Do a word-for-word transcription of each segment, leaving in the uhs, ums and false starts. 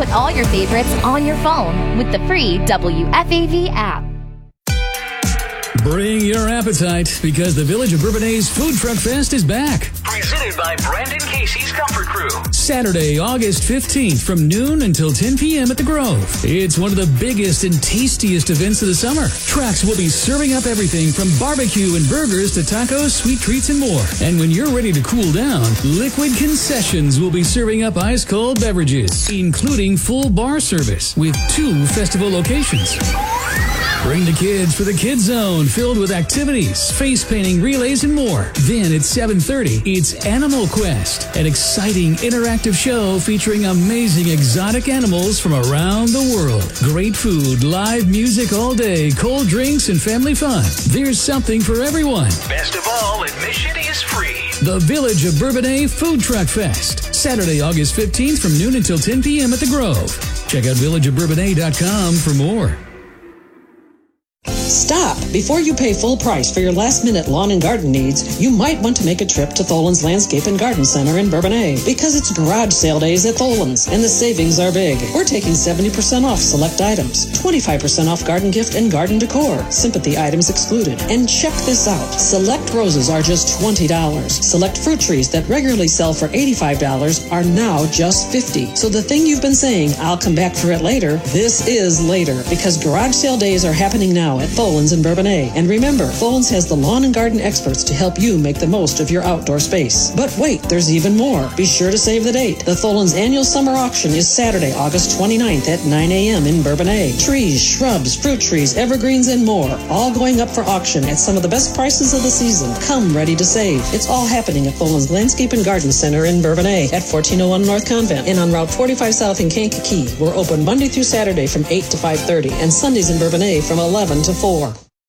all your favorites on your phone with the free W F A V app. Bring your appetite because the Village of Bourbonnais Food Truck Fest is back. Presented by Brandon Casey's Comfort Crew. Saturday, August fifteenth from noon until ten p.m. at the Grove. It's one of the biggest and tastiest events of the summer. Trucks will be serving up everything from barbecue and burgers to tacos, sweet treats, and more. And when you're ready to cool down, Liquid Concessions will be serving up ice-cold beverages, including full bar service with two festival locations. Bring the kids for the Kids Zone, filled with activities, face painting, relays, and more. Then at seven thirty, it's Animal Quest, an exciting interactive show featuring amazing exotic animals from around the world. Great food, live music all day, cold drinks, and family fun. There's something for everyone. Best of all, admission is free. The Village of Bourbonnais Food Truck Fest, Saturday, August fifteenth from noon until ten p.m. at the Grove. Check out village of bourbonnais dot com for more. Stop! Before you pay full price for your last-minute lawn and garden needs, you might want to make a trip to Tholen's Landscape and Garden Center in Bourbonnais because it's garage sale days at Tholen's and the savings are big. We're taking seventy percent off select items, twenty-five percent off garden gift and garden decor, sympathy items excluded. And check this out. Select roses are just twenty dollars. Select fruit trees that regularly sell for eighty-five dollars are now just fifty dollars. So the thing you've been saying, I'll come back for it later, this is later because garage sale days are happening now at Tholen's in Bourbonnais. And remember, Tholen's has the lawn and garden experts to help you make the most of your outdoor space. But wait, there's even more. Be sure to save the date. The Tholen's annual summer auction is Saturday, August twenty-ninth at nine a.m. in Bourbonnais. Trees, shrubs, fruit trees, evergreens, and more, all going up for auction at some of the best prices of the season. Come ready to save. It's all happening at Tholen's Landscape and Garden Center in Bourbonnais at fourteen oh one North Convent and on Route forty-five South in Kankakee. We're open Monday through Saturday from eight to five thirty and Sundays in Bourbonnais from eleven to four.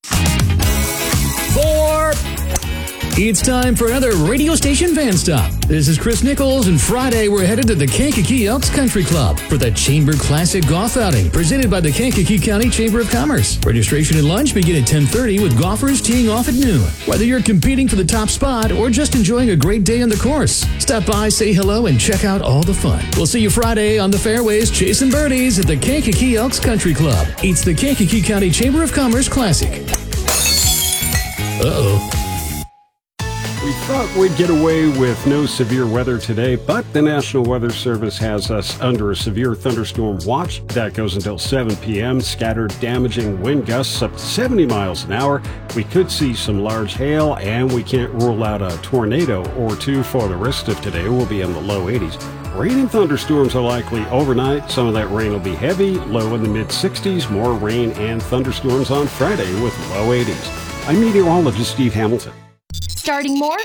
Four. It's time for another radio station van stop. This is Chris Nichols, and Friday we're headed to the Kankakee Elks Country Club for the Chamber Classic Golf Outing, presented by the Kankakee County Chamber of Commerce. Registration and lunch begin at ten thirty with golfers teeing off at noon. Whether you're competing for the top spot or just enjoying a great day on the course, stop by, say hello, and check out all the fun. We'll see you Friday on the fairways chasing birdies at the Kankakee Elks Country Club. It's the Kankakee County Chamber of Commerce Classic. Uh-oh. We thought we'd get away with no severe weather today, but the National Weather Service has us under a severe thunderstorm watch. That goes until seven p.m. Scattered damaging wind gusts up to seventy miles an hour. We could see some large hail, and we can't rule out a tornado or two for the rest of today. We'll be in the low eighties. Rain and thunderstorms are likely overnight. Some of that rain will be heavy, low in the mid sixties. More rain and thunderstorms on Friday with low eighties. I'm meteorologist Steve Hamilton. Starting more